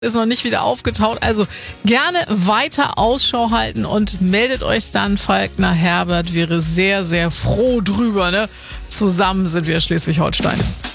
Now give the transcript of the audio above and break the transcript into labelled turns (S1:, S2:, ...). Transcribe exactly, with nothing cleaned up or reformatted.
S1: ist noch nicht wieder aufgetaucht. Also gerne weiter Ausschau halten und meldet euch dann. Falkner Herbert wäre sehr, sehr froh drüber. Ne? Zusammen sind wir Schleswig-Holstein.